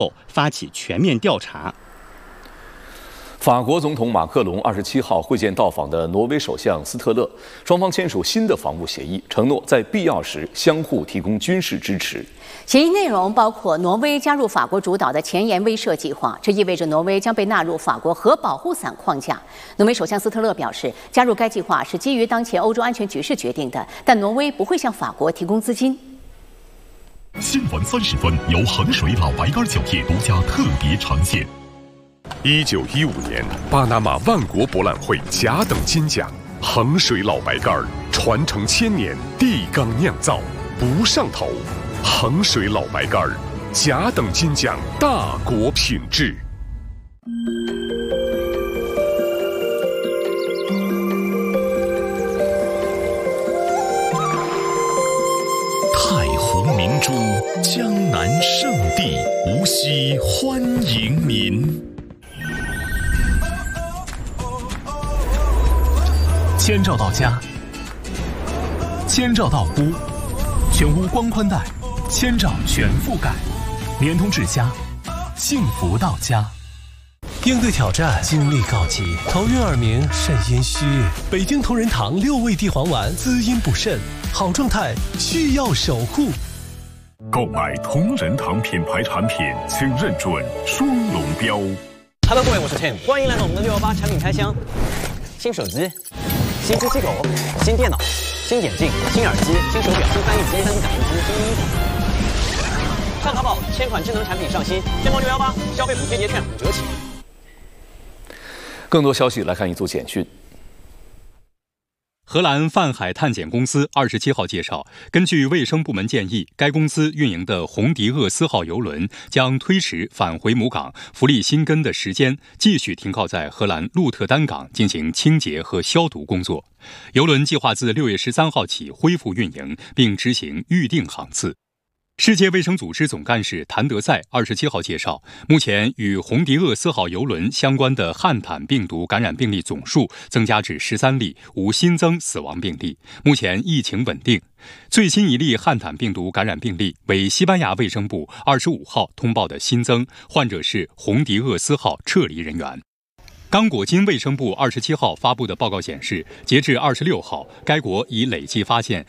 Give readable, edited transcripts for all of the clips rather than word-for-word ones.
后发起全面调查。 法国总统马克龙27号会见到访的挪威首相斯特勒，双方签署新的防务协议，承诺在必要时相互提供军事支持。 协议内容包括挪威加入法国主导的前沿威慑计划，这意味着挪威将被纳入法国核保护伞框架。挪威首相斯特勒表示，加入该计划是基于当前欧洲安全局势决定的，但挪威不会向法国提供资金。 新闻30分由衡水老白干酒业独家特别呈现。1915年，巴拿马万国博览会甲等金奖，衡水老白干传承1000年，地缸酿造，不上头。衡水老白干甲等金奖，大国品质。太湖明珠，江南圣地，无锡欢迎您。千兆到家，千兆到屋，全屋光宽带，千兆全覆盖，联通至家，幸福到家。 应对挑战，精力告急，头晕耳鸣，肾阴虚。北京同仁堂6味地黄丸，滋阴补肾，好状态需要守护。 购买同仁堂品牌产品，请认准双龙标。 Hello， 各位，我是 Tim， 欢迎来到我们的618产品开箱。新手机、新机器狗、新电脑、新眼镜、新耳机、新手表、新翻译机、3D 打印机、新衣服。上淘宝，1000款智能产品上新，天猫618消费补贴节券5折起。 更多消息来看一组简讯。 荷兰泛海探险公司27号介绍，根据卫生部门建议，该公司运营的红迪厄斯号邮轮将推迟返回母港弗利辛根的时间，继续停靠在荷兰鹿特丹港进行清洁和消毒工作。邮轮计划自6月13号起恢复运营，并执行预定航次。世界卫生组织总干事谭德赛27号介绍，目前与红迪厄斯号邮轮相关的汉坦病毒感染病例总数增加至13例，无新增死亡病例。目前疫情稳定。最新一例汉坦病毒感染病例为西班牙卫生部25号通报的新增，患者是红迪厄斯号撤离人员。刚果金卫生部27号发布的报告显示，截至26号，该国已累计发现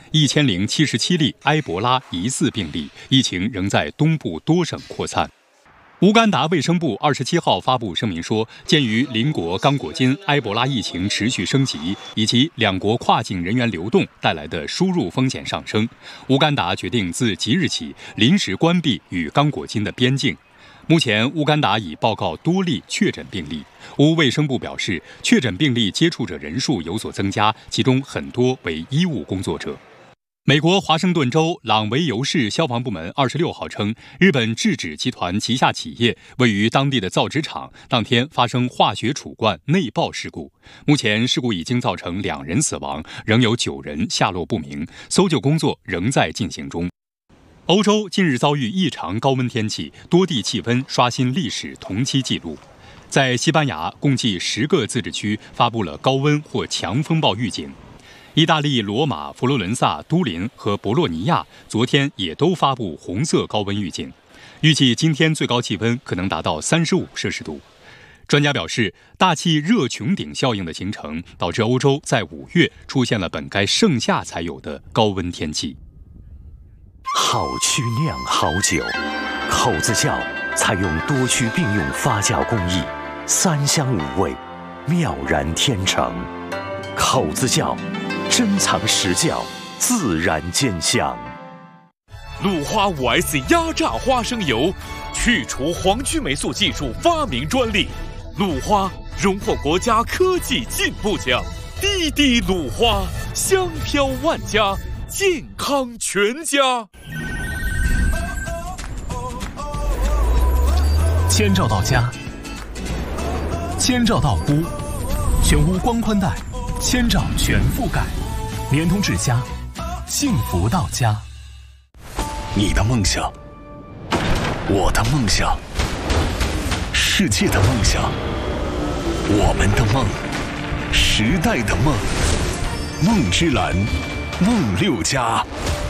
1077例埃博拉疑似病例，疫情仍在东部多省扩散。乌干达卫生部27号发布声明说，鉴于邻国刚果金埃博拉疫情持续升级，以及两国跨境人员流动带来的输入风险上升，乌干达决定自即日起临时关闭与刚果金的边境。目前，乌干达已报告多例确诊病例。乌卫生部表示，确诊病例接触者人数有所增加，其中很多为医务工作者。美国华盛顿州朗维尤市消防部门26号称，日本制纸集团旗下企业位于当地的造纸厂当天发生化学储罐内爆事故。目前事故已经造成2人死亡，仍有9人下落不明，搜救工作仍在进行中。欧洲近日遭遇异常高温天气，多地气温刷新历史同期纪录。在西班牙，共计10个自治区发布了高温或强风暴预警。意大利罗马、佛罗伦萨、都灵和博洛尼亚昨天也都发布红色高温预警，预计今天最高气温可能达到35摄氏度。专家表示，大气热穹顶效应的形成，导致欧洲在5月出现了本该盛夏才有的高温天气。 好曲酿好酒，口子窖采用多区并用发酵工艺，3香5味，妙然天成。口子窖珍藏实窖，自然见香。 鲁花5S 压榨花生油，去除黄曲霉素技术发明专利，鲁花荣获国家科技进步奖。滴滴鲁花，香飘万家，健康全家。 千兆到家，千兆到屋，全屋光宽带，千兆全覆盖，联通至家，幸福到家。 你的梦想，我的梦想，世界的梦想，我们的梦，时代的梦，梦之蓝，梦6+。